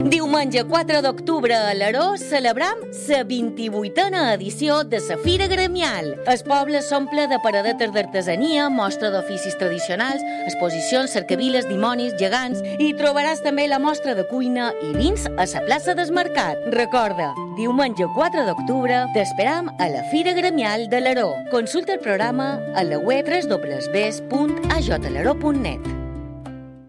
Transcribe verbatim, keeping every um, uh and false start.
Diumenge quatre d'octubre a l'Aró celebram la vint-i-vuitena edició de la Fira Gremial. El poble s'omple de paradetes d'artesania, mostra d'oficis tradicionals, exposicions, cercaviles, dimonis, gegants i trobaràs també la mostra de cuina i vins a la plaça del Mercat. Recorda, diumenge quatre d'octubre t'esperam a la Fira Gremial de l'Aró. Consulta el programa a la web w w w punt a j l a r o punt net.